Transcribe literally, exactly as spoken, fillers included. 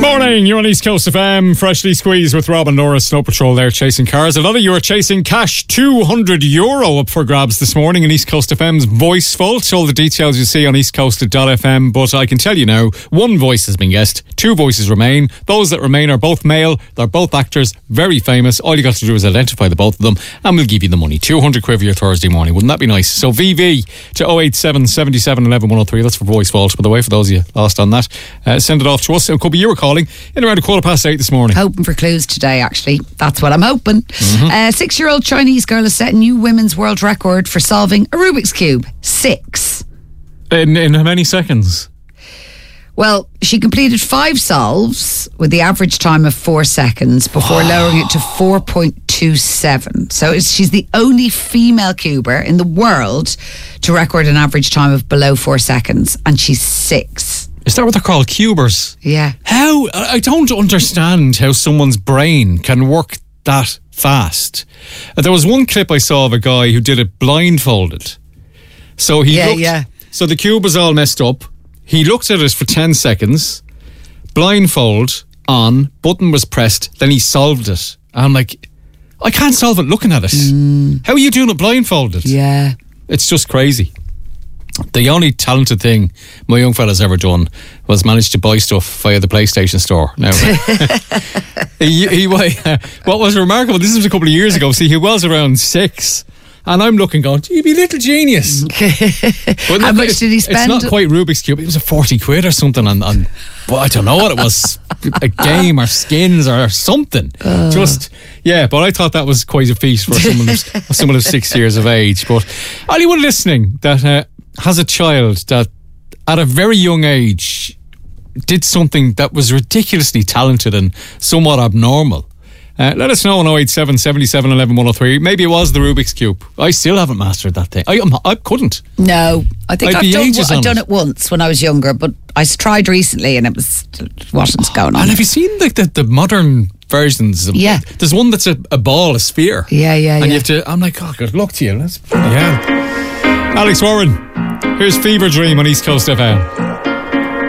Morning, you're on East Coast F M, freshly squeezed with Rob and Laura. Snow Patrol there chasing cars. A lot of you are chasing cash. two hundred euro up for grabs this morning in East Coast F M's Voice Vault. All the details you see on eastcoast dot f m. But I can tell you now, one voice has been guessed, two voices remain. Those that remain are both male, they're both actors, very famous. All you got to do is identify the both of them and we'll give you the money. two hundred quid for your Thursday morning. Wouldn't that be nice? So V V to oh eight seven, seven seven, one one, one oh three. That's for Voice Vault, by the way, for those of you lost on that. Uh, send it off to us. It could be you were calling in around a quarter past eight this morning. Hoping for clues today, actually. That's what I'm hoping. Mm-hmm. Uh, six-year-old Chinese girl has set a new women's world record for solving a Rubik's Cube. Six. In, in how many seconds? Well, she completed five solves with the average time of four seconds before lowering it to four point two seven. So it's, she's the only female cuber in the world to record an average time of below four seconds, and she's six. Is that what they're called? Cubers? Yeah. How? I don't understand how someone's brain can work that fast. Uh, there was one clip I saw of a guy who did it blindfolded. So he Yeah, looked, yeah. So the cube was all messed up. He looked at it for ten seconds, blindfold on, button was pressed, then he solved it. And I'm like, I can't solve it looking at it. Mm. How are you doing it blindfolded? Yeah. It's just crazy. The only talented thing my young fella's ever done was manage to buy stuff via the PlayStation Store. Now, he, he, what was remarkable, this was a couple of years ago, see, he was around six, and I'm looking going, you be a little genius. But How much did he spend? It's not quite Rubik's Cube, it was a forty quid or something on, on well, I don't know what it was, a game or skins or something. Uh. Just, yeah, but I thought that was quite a feat for someone who's, someone who's six years of age. But anyone listening that uh, has a child that at a very young age did something that was ridiculously talented and somewhat abnormal, uh, let us know on oh eight seven, seven seven, one one, one oh three. Maybe it was the Rubik's Cube. I still haven't mastered that thing. I, I couldn't. No, I think I'd I've be done, ages I've on done it. it once when I was younger, but I tried recently and it was it wasn't going on. And have you seen the, the, the modern versions? Of, Yeah. There's one that's a, a ball, a sphere. Yeah, yeah, and yeah. you have to, I'm like, oh, good luck to you. That's bloody hell. Alex Warren, here's Fever Dream on East Coast F M.